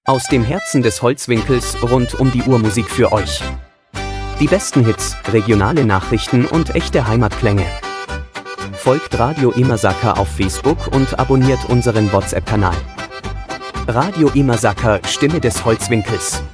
Aus dem Herzen des Holzwinkels rund um die Uhr Musik für euch. Die besten Hits, regionale Nachrichten und echte Heimatklänge. Folgt Radio Imasaka auf Facebook und abonniert unseren WhatsApp-Kanal. Radio Imasaka, Stimme des Holzwinkels.